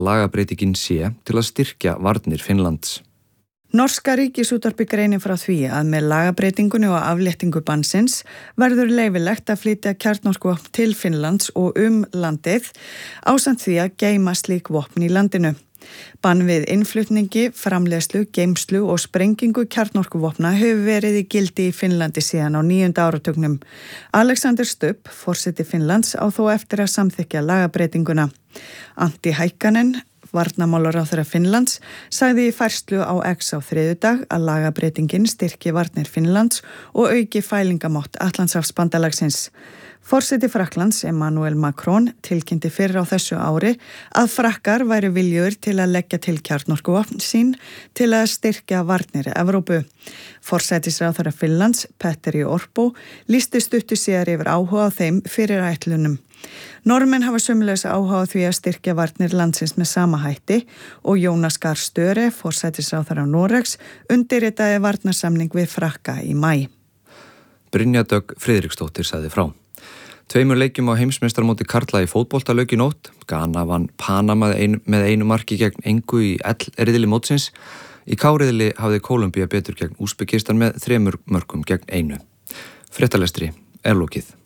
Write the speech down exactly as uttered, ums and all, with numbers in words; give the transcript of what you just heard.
lagabreytingin sé til að styrkja varnir Finnlands. Norska ríkisútvarpið greinir frá því að með lagabreytingunni og afléttingu bannsins verður leyfilegt að flytja kjarnorkuvopn til Finnlands og um landið ásamt því að geyma slík vopn í landinu. Bann við innflutningi, framleiðslu, geymslu og sprengingu kjarnorkuvopna hefur verið í gildi í Finnlandi síðan á níunda áratugnum. Alexander Stubb, forseti Finnlands, á þó eftir að samþykkja lagabreytinguna. Antti Häkkänen, varnarmálaráðherra Finnlands, sagði í færslu á X á þriðjudag að lagabreytingin styrki varnir Finnlands og auki fælingamátt Atlantshafsbandalagsins. Forseti Frakklands, Emmanuel Macron, tilkynnti fyrr á þessu ári að Frakkar væri viljugur til að leggja til kjarnorkuvopn sín til að styrkja varnir Evrópu. Forsætisráðherra Finnlands, Petteri Orpo, lýsti stuttu síðar yfir áhuga á þeim fyrir ætlunum. Norðmenn hafa sömuleiðis áhuga á því að styrkja varnir landsins með sama hætti og Jonas Gahr Støre, forsætisráðherra Noregs, undirritaði varnarsamning við Frakka í maí. Brynja Dögg Friðriksdóttir sagði frá. Tveimur leikjum á heimsmeistarmóti karla í fótbolta lauk í nótt. Ghana vann Panama með einu marki gegn engu í L-riðli mótsins. Í K-riðli hafði Kólumbía betur gegn Úsbekistan með þremur mörkum gegn einu. Fréttalestri er lokið.